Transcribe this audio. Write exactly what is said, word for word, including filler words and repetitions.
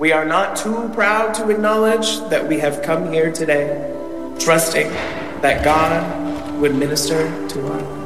we are not too proud to acknowledge that we have come here today, trusting that God would minister to us.